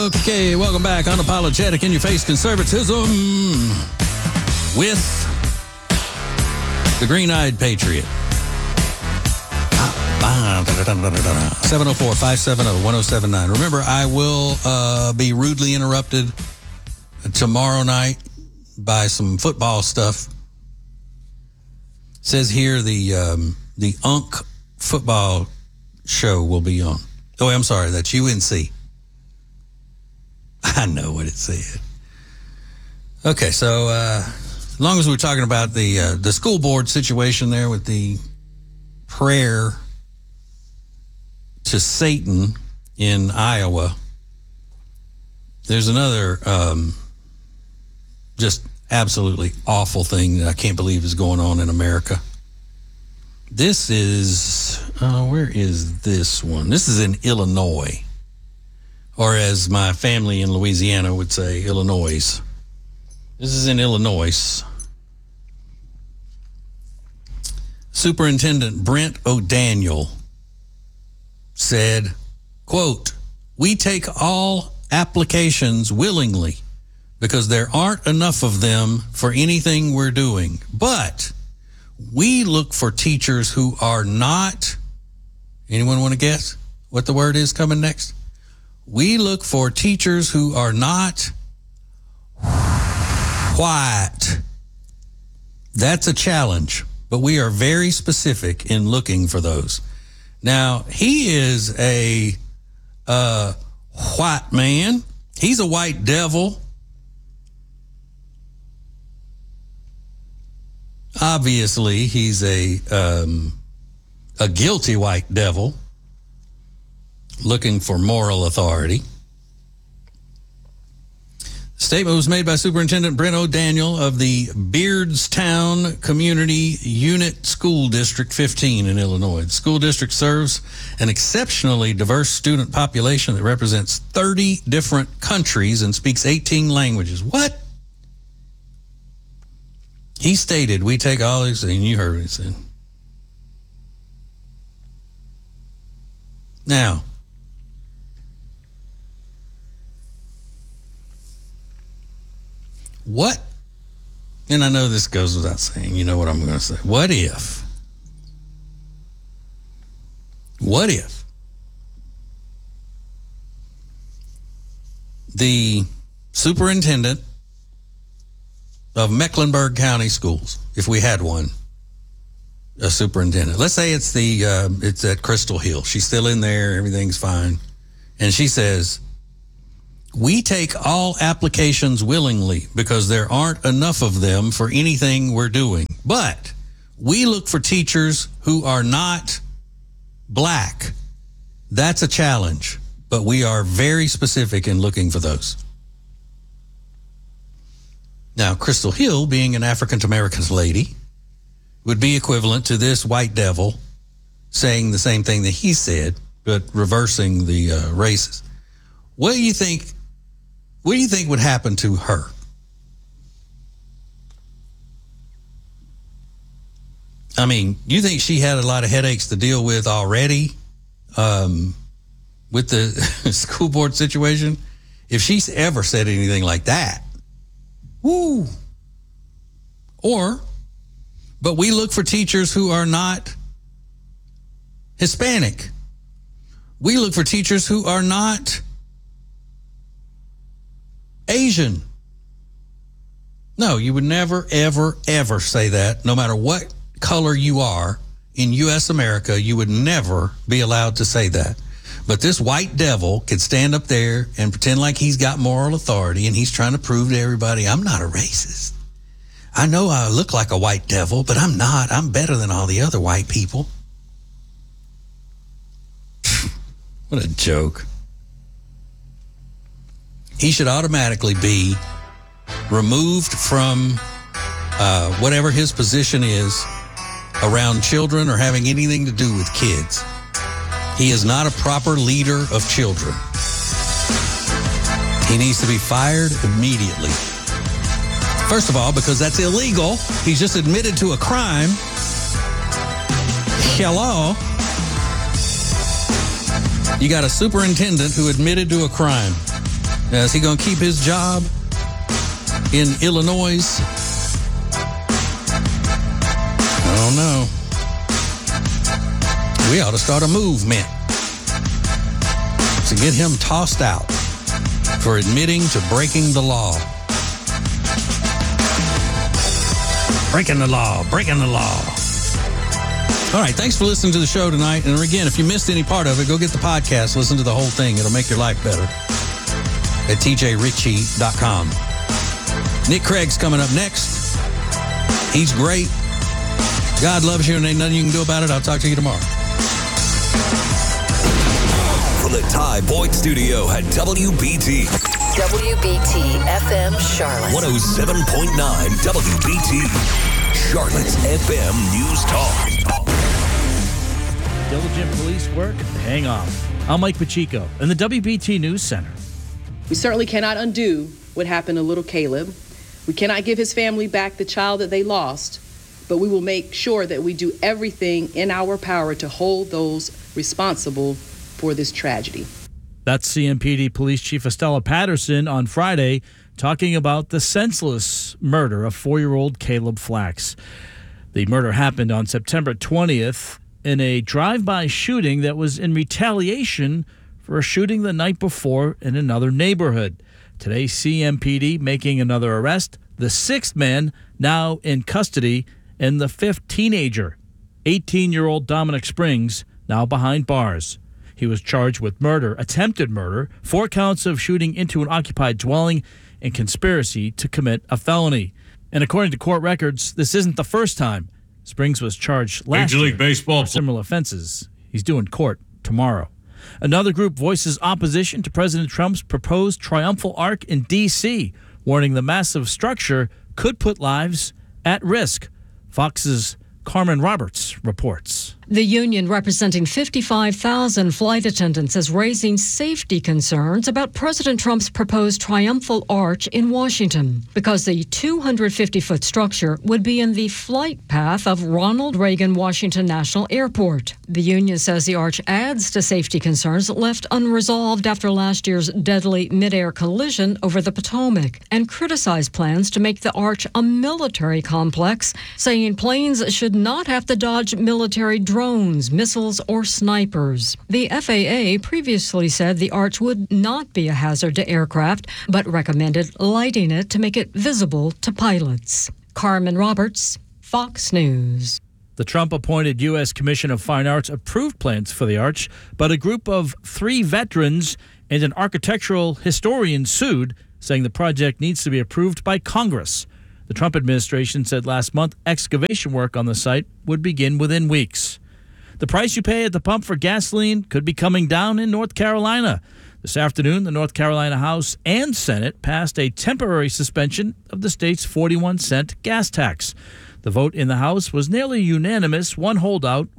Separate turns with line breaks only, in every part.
Okay, welcome back. Unapologetic in your face conservatism with the Green-Eyed Patriot. 704-570-1079. Remember, I will be rudely interrupted tomorrow night by some football stuff. It says here the UNC football show will be on. Oh, I'm sorry, that's UNC. I know what it said. Okay, so as long as we're talking about the school board situation there with the prayer to Satan in Iowa, there's another just absolutely awful thing that I can't believe is going on in America. This is, where is this one? This is in Illinois, or as my family in Louisiana would say, Illinois. This is in Illinois. Superintendent Brent O'Daniel said, quote, "We take all applications willingly because there aren't enough of them for anything we're doing. But we look for teachers who are not," anyone want to guess what the word is coming next? "We look for teachers who are not white. That's a challenge, but we are very specific in looking for those." Now, he is a white man. He's a white devil. Obviously, he's a guilty white devil looking for moral authority. The statement was made by Superintendent Brent O'Daniel of the Beardstown Community Unit School District 15 in Illinois. The school district serves an exceptionally diverse student population that represents 30 different countries and speaks 18 languages. What? He stated, "We take all these," and you heard what he said. Now, what, and I know this goes without saying, you know what I'm going to say. What if the superintendent of Mecklenburg County Schools, if we had one, a superintendent, let's say it's it's at Crystal Hill. She's still in there. Everything's fine. And she says, "We take all applications willingly because there aren't enough of them for anything we're doing. But we look for teachers who are not black. That's a challenge, but we are very specific in looking for those." Now, Crystal Hill, being an African-American lady, would be equivalent to this white devil saying the same thing that he said, but reversing the races. What do you think would happen to her? I mean, you think she had a lot of headaches to deal with already with the school board situation? If she's ever said anything like that, woo. But we look for teachers who are not Hispanic. We look for teachers who are not Asian. No, you would never, ever, ever say that. No matter what color you are in U.S. America, you would never be allowed to say that. But this white devil could stand up there and pretend like he's got moral authority, and he's trying to prove to everybody, "I'm not a racist. I know I look like a white devil, but I'm not. I'm better than all the other white people." What a joke. He should automatically be removed from whatever his position is around children or having anything to do with kids. He is not a proper leader of children. He needs to be fired immediately. First of all, because that's illegal. He's just admitted to a crime. Hello. You got a superintendent who admitted to a crime. Is he going to keep his job in Illinois? I don't know. We ought to start a movement to get him tossed out for admitting to breaking the law. Breaking the law, breaking the law. All right, thanks for listening to the show tonight. And again, if you missed any part of it, go get the podcast, listen to the whole thing. It'll make your life better at tjritchie.com. Nick Craig's coming up next. He's great. God loves you and ain't nothing you can do about it. I'll talk to you tomorrow.
From the Ty Boyd Studio at WBT.
WBT FM Charlotte.
107.9 WBT. Charlotte's FM News Talk.
Diligent police work paying off. I'm Mike Pacheco in the WBT News Center.
We certainly cannot undo what happened to little Caleb. We cannot give his family back the child that they lost, but we will make sure that we do everything in our power to hold those responsible for this tragedy.
That's CMPD Police Chief Estella Patterson on Friday talking about the senseless murder of 4-year-old Caleb Flax. The murder happened on September 20th in a drive-by shooting that was in retaliation for a shooting the night before in another neighborhood. Today, CMPD making another arrest, the 6th man now in custody, and the 5th teenager, 18-year-old Dominic Springs, now behind bars. He was charged with murder, attempted murder, 4 counts of shooting into an occupied dwelling, and conspiracy to commit a felony. And according to court records, this isn't the first time Springs was charged last
Major League Baseball
for similar offenses. He's due in court tomorrow. Another group voices opposition to President Trump's proposed triumphal arch in D.C., warning the massive structure could put lives at risk. Fox's Carmen Roberts reports.
The union, representing 55,000 flight attendants, is raising safety concerns about President Trump's proposed triumphal arch in Washington because the 250-foot structure would be in the flight path of Ronald Reagan Washington National Airport. The union says the arch adds to safety concerns left unresolved after last year's deadly mid-air collision over the Potomac and criticized plans to make the arch a military complex, saying planes should not have to dodge military drones, missiles, or snipers. The FAA previously said the arch would not be a hazard to aircraft, but recommended lighting it to make it visible to pilots. Carmen Roberts, Fox News.
The Trump-appointed U.S. Commission of Fine Arts approved plans for the arch, but a group of 3 veterans and an architectural historian sued, saying the project needs to be approved by Congress. The Trump administration said last month excavation work on the site would begin within weeks. The price you pay at the pump for gasoline could be coming down in North Carolina. This afternoon, the North Carolina House and Senate passed a temporary suspension of the state's 41-cent gas tax. The vote in the House was nearly unanimous, one holdout,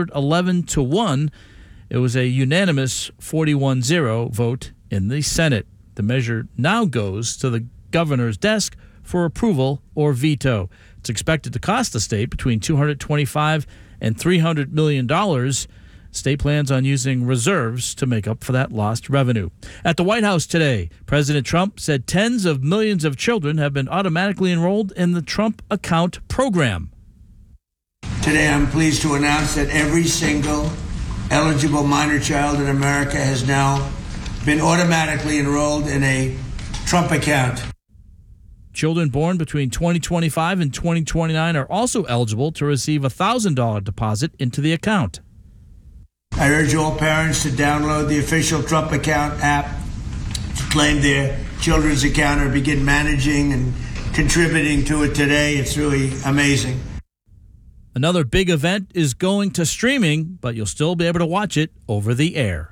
111-1. It was a unanimous 41-0 vote in the Senate. The measure now goes to the governor's desk for approval or veto. It's expected to cost the state between $225 and $300 million. State plans on using reserves to make up for that lost revenue. At the White House today, President Trump said tens of millions of children have been automatically enrolled in the Trump Account program.
Today, I'm pleased to announce that every single eligible minor child in America has now been automatically enrolled in a Trump account.
Children born between 2025 and 2029 are also eligible to receive a $1,000 deposit into the account.
I urge all parents to download the official Trump Account app to claim their children's account or begin managing and contributing to it today. It's really amazing.
Another big event is going to streaming, but you'll still be able to watch it over the air.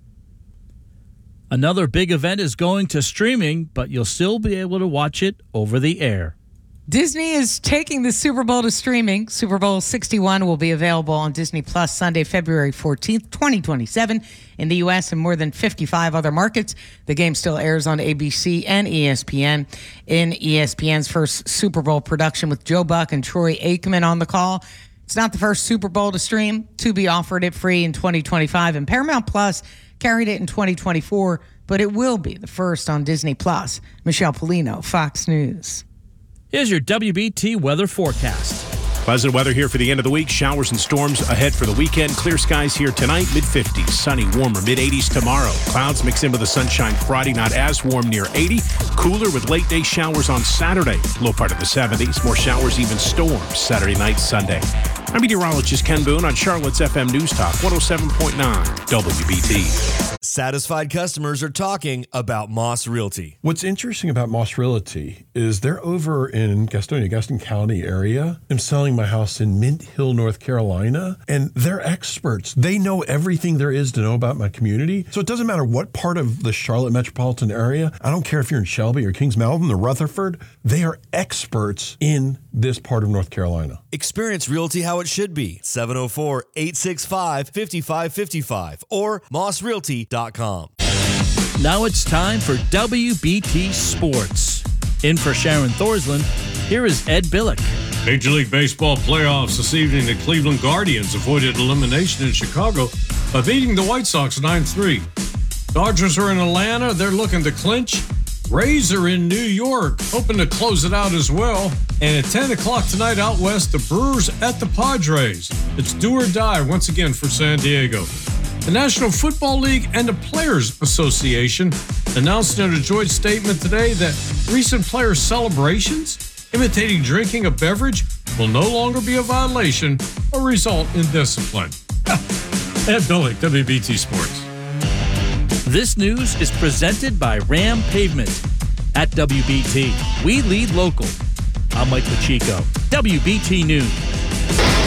Another big event is going to streaming, but you'll still be able to watch it over the air.
Disney is taking the Super Bowl to streaming. Super Bowl 61 will be available on Disney Plus Sunday, February 14th, 2027 in the U.S. and more than 55 other markets. The game still airs on ABC and ESPN. In ESPN's first Super Bowl production with Joe Buck and Troy Aikman on the call. It's not the first Super Bowl to stream. Tubi offered it free in 2025, and Paramount Plus carried it in 2024. but it will be the first on Disney+. Michelle Polino, Fox News.
Here's your WBT weather forecast.
Pleasant weather here for the end of the week. Showers and storms ahead for the weekend. Clear skies here tonight, mid-50s. Sunny, warmer, mid-80s tomorrow. Clouds mix in with the sunshine Friday, not as warm, near 80. Cooler with late-day showers on Saturday. Low part of the 70s. More showers, even storms Saturday night, Sunday. I'm meteorologist Ken Boone on Charlotte's FM News Talk 107.9 WBT.
Satisfied customers are talking about Moss Realty.
What's interesting about Moss Realty is they're over in Gastonia, Gaston County area. I'm selling my house in Mint Hill, North Carolina, and they're experts. They know everything there is to know about my community. So it doesn't matter what part of the Charlotte metropolitan area. I don't care if you're in Shelby or Kings Mountain or Rutherford. They are experts in this part of North Carolina.
Experience Realty how it should be. 704-865-5555 or mossrealty.com.
Now it's time for WBT Sports. In for Sharon Thorsland, here is Ed Billick.
Major League Baseball playoffs this evening. The Cleveland Guardians avoided elimination in Chicago by beating the White Sox 9-3. Dodgers are in Atlanta. They're looking to clinch. Rays are in New York, hoping to close it out as well. And at 10 o'clock tonight out west, the Brewers at the Padres. It's do or die once again for San Diego. The National Football League and the Players Association announced in a joint statement today that recent player celebrations imitating drinking a beverage will no longer be a violation or result in discipline. Ed Billick, WBT Sports.
This news is presented by Ram Pavement. At WBT, we lead local. I'm Mike Pacheco, WBT News.